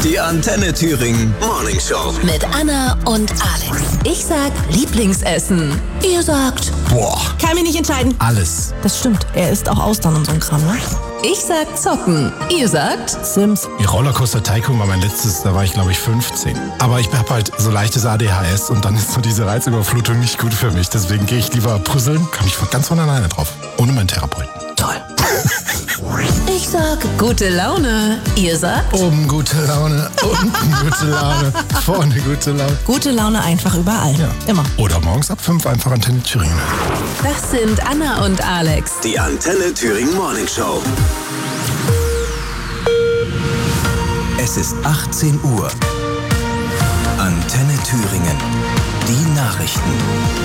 Die Antenne Thüringen Morning Show. Mit Anna und Alex. Ich sag Lieblingsessen. Ihr sagt... Boah. Kann mich nicht entscheiden. Alles. Das stimmt. Er isst auch Austern und so ein Kram, ne? Ich sag Zocken. Ihr sagt... Sims. Die Rollercoaster Tycoon war mein letztes, da war ich glaube ich 15. Aber ich habe halt so leichtes ADHS und dann ist so diese Reizüberflutung nicht gut für mich. Deswegen gehe ich lieber puzzeln, komme ich ganz von alleine drauf. Ohne meinen Therapeuten. Toll. Ich sag gute Laune. Ihr sagt... Oben gute Laune, unten gute Laune, vorne gute Laune. Gute Laune einfach überall. Ja. Immer. Oder morgens ab 5 einfach Antenne Thüringen. Das sind Anna und Alex. Die Antenne Thüringen Morning Show. Es ist 18 Uhr. Antenne Thüringen. Die Nachrichten.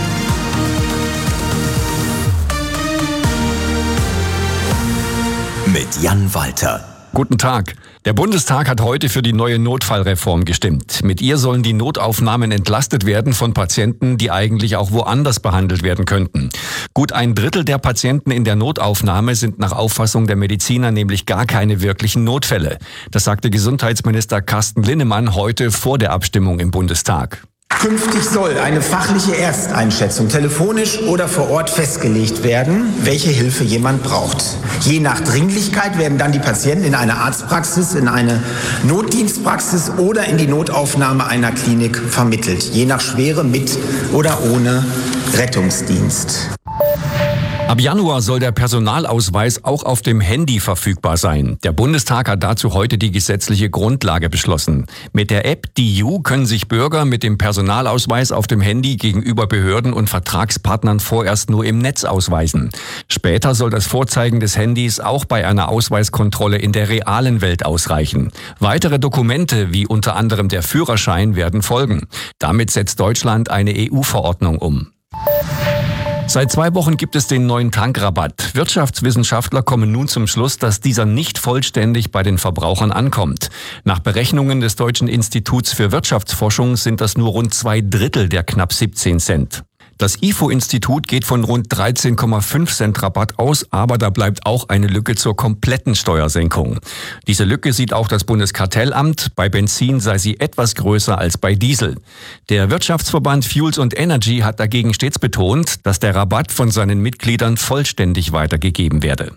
Mit Jan Walter. Guten Tag. Der Bundestag hat heute für die neue Notfallreform gestimmt. Mit ihr sollen die Notaufnahmen entlastet werden von Patienten, die eigentlich auch woanders behandelt werden könnten. Gut ein Drittel der Patienten in der Notaufnahme sind nach Auffassung der Mediziner nämlich gar keine wirklichen Notfälle. Das sagte Gesundheitsminister Carsten Linnemann heute vor der Abstimmung im Bundestag. Künftig soll eine fachliche Ersteinschätzung telefonisch oder vor Ort festgelegt werden, welche Hilfe jemand braucht. Je nach Dringlichkeit werden dann die Patienten in eine Arztpraxis, in eine Notdienstpraxis oder in die Notaufnahme einer Klinik vermittelt. Je nach Schwere mit oder ohne Rettungsdienst. Ab Januar soll der Personalausweis auch auf dem Handy verfügbar sein. Der Bundestag hat dazu heute die gesetzliche Grundlage beschlossen. Mit der App DIU können sich Bürger mit dem Personalausweis auf dem Handy gegenüber Behörden und Vertragspartnern vorerst nur im Netz ausweisen. Später soll das Vorzeigen des Handys auch bei einer Ausweiskontrolle in der realen Welt ausreichen. Weitere Dokumente, wie unter anderem der Führerschein, werden folgen. Damit setzt Deutschland eine EU-Verordnung um. Seit 2 Wochen gibt es den neuen Tankrabatt. Wirtschaftswissenschaftler kommen nun zum Schluss, dass dieser nicht vollständig bei den Verbrauchern ankommt. Nach Berechnungen des Deutschen Instituts für Wirtschaftsforschung sind das nur rund 2/3 der knapp 17 Cent. Das IFO-Institut geht von rund 13,5 Cent Rabatt aus, aber da bleibt auch eine Lücke zur kompletten Steuersenkung. Diese Lücke sieht auch das Bundeskartellamt. Bei Benzin sei sie etwas größer als bei Diesel. Der Wirtschaftsverband Fuels & Energy hat dagegen stets betont, dass der Rabatt von seinen Mitgliedern vollständig weitergegeben werde.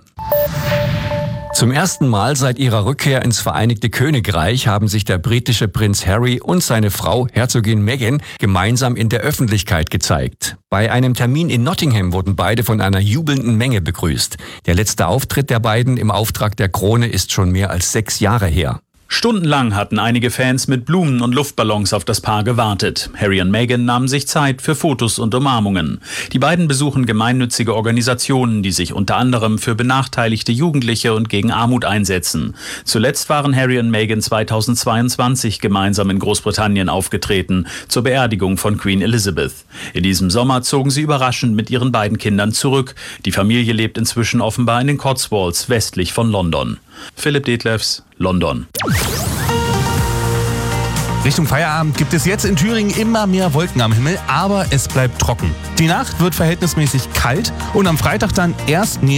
Zum ersten Mal seit ihrer Rückkehr ins Vereinigte Königreich haben sich der britische Prinz Harry und seine Frau Herzogin Meghan gemeinsam in der Öffentlichkeit gezeigt. Bei einem Termin in Nottingham wurden beide von einer jubelnden Menge begrüßt. Der letzte Auftritt der beiden im Auftrag der Krone ist schon mehr als 6 Jahre her. Stundenlang hatten einige Fans mit Blumen und Luftballons auf das Paar gewartet. Harry und Meghan nahmen sich Zeit für Fotos und Umarmungen. Die beiden besuchen gemeinnützige Organisationen, die sich unter anderem für benachteiligte Jugendliche und gegen Armut einsetzen. Zuletzt waren Harry und Meghan 2022 gemeinsam in Großbritannien aufgetreten, zur Beerdigung von Queen Elizabeth. In diesem Sommer zogen sie überraschend mit ihren beiden Kindern zurück. Die Familie lebt inzwischen offenbar in den Cotswolds westlich von London. Philipp Detlefs, London. Richtung Feierabend gibt es jetzt in Thüringen immer mehr Wolken am Himmel, aber es bleibt trocken. Die Nacht wird verhältnismäßig kalt und am Freitag dann erst Nebel.